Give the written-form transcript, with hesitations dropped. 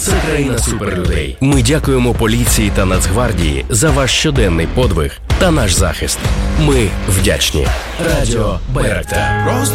це країна суперлюдей. Ми дякуємо поліції та Нацгвардії за ваш щоденний подвиг та наш захист. Ми вдячні. Радіо Байрактар.